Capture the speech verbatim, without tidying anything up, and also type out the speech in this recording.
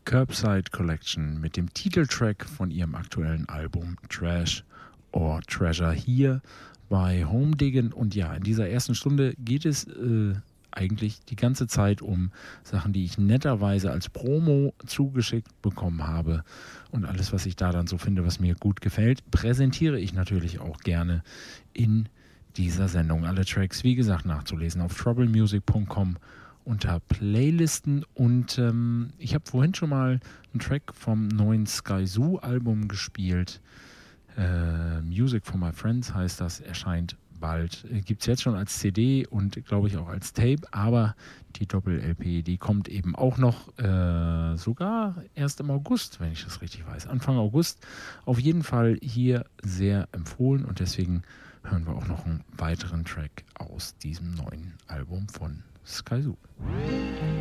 Curbside Collection mit dem Titeltrack von ihrem aktuellen Album Trash or Treasure hier bei Home Diggin'. Und ja, in dieser ersten Stunde geht es äh, eigentlich die ganze Zeit um Sachen, die ich netterweise als Promo zugeschickt bekommen habe. Und alles, was ich da dann so finde, was mir gut gefällt, präsentiere ich natürlich auch gerne in dieser Sendung. Alle Tracks, wie gesagt, nachzulesen auf trouble music punkt com unter Playlisten. Und ähm, ich habe vorhin schon mal einen Track vom neuen Skyzoo Album gespielt. Äh, Music for My Friends heißt das, erscheint bald. Äh, Gibt es jetzt schon als C D und glaube ich auch als Tape, aber die Doppel-L P, die kommt eben auch noch äh, sogar erst im August, wenn ich das richtig weiß. Anfang August. Auf jeden Fall hier sehr empfohlen und deswegen hören wir auch noch einen weiteren Track aus diesem neuen Album von Skyzoo.